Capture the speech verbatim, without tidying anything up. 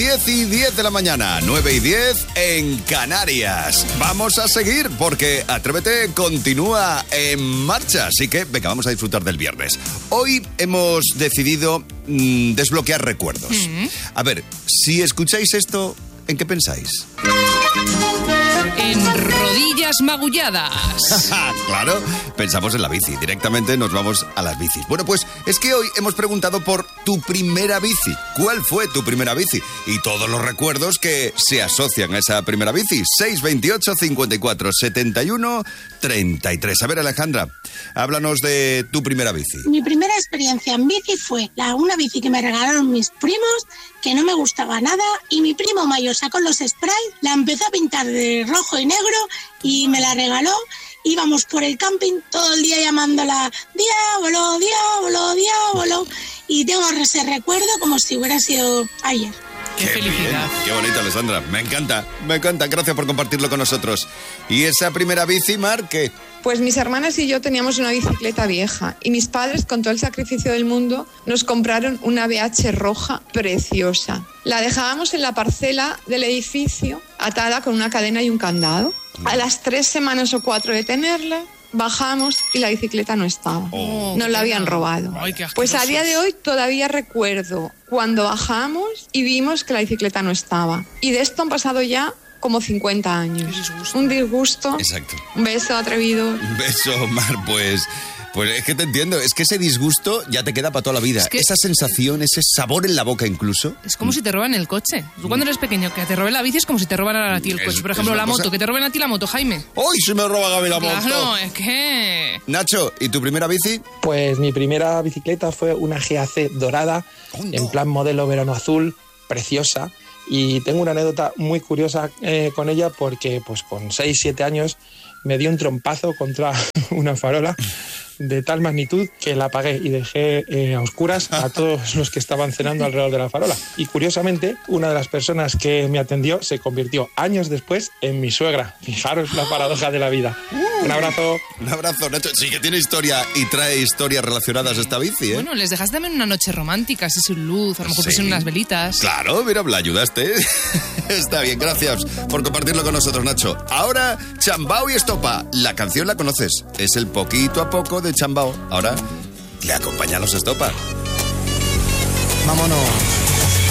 diez y diez de la mañana, nueve y diez en Canarias. Vamos a seguir porque Atrévete continúa en marcha, así que venga, vamos a disfrutar del viernes. Hoy hemos decidido mmm, desbloquear recuerdos. Mm-hmm. A ver, si escucháis esto, ¿en qué pensáis? En rodillas magulladas. Claro, pensamos en la bici. Directamente nos vamos a las bicis. Bueno, pues es que hoy hemos preguntado por tu primera bici. ¿Cuál fue tu primera bici? Y todos los recuerdos que se asocian a esa primera bici. seis veintiocho, cincuenta y cuatro, setenta y uno, treinta y tres. A ver, Alejandra, háblanos de tu primera bici. Mi primera experiencia en bici fue la, una bici que me regalaron mis primos, que no me gustaba nada, y mi primo mayor sacó los sprays, la empezó a pintar de rojo y negro y me la regaló. Íbamos por el camping todo el día llamándola Diablo, Diablo, Diablo, y tengo ese recuerdo como si hubiera sido ayer. ¡Qué, Qué felicidad! Bien. Qué bonito, Alessandra. Me encanta, me encanta. Gracias por compartirlo con nosotros. ¿Y esa primera bici, Mar, qué? Pues mis hermanas y yo teníamos una bicicleta vieja y mis padres, con todo el sacrificio del mundo, nos compraron una B H roja preciosa. La dejábamos en la parcela del edificio, atada con una cadena y un candado. A las tres semanas o cuatro de tenerla, bajamos y la bicicleta no estaba. Oh, nos la habían robado. Ay, pues a día de hoy todavía recuerdo cuando bajamos y vimos que la bicicleta no estaba. Y de esto han pasado ya como cincuenta años. Disgusto. Un disgusto. Exacto. Un beso, atrevido. Un beso, Mar, pues... Pues es que te entiendo, es que ese disgusto ya te queda para toda la vida. Es que esa sensación, ese sabor en la boca incluso. Es como mm. si te roban el coche. Tú cuando eres pequeño, que te roben la bici es como si te robaran a ti el coche. Es, Por ejemplo, la moto, cosa... que te roben a ti la moto, Jaime. ¡Uy, se me roban a mí la moto! Claro, es que... Nacho, ¿y tu primera bici? Pues mi primera bicicleta fue una G A C dorada, oh, no. en plan modelo verano azul, preciosa. Y tengo una anécdota muy curiosa eh, con ella porque pues con seis siete años me dio un trompazo contra una farola de tal magnitud que la apagué y dejé eh, a oscuras a todos los que estaban cenando alrededor de la farola. Y curiosamente, una de las personas que me atendió se convirtió años después en mi suegra. Fijaros la paradoja de la vida. Uh, un abrazo. Un abrazo, Nacho. Sí que tiene historia y trae historias relacionadas a esta bici, ¿eh? Bueno, les dejaste también una noche romántica, así sin luz, a lo mejor sí. pusieron unas velitas. Claro, mira, la ayudaste. Está bien, gracias por compartirlo con nosotros, Nacho. Ahora, Chambao y Estopa. La canción la conoces. Es el poquito a poco de Chambao. Ahora le acompaña a los Estopa. Vámonos.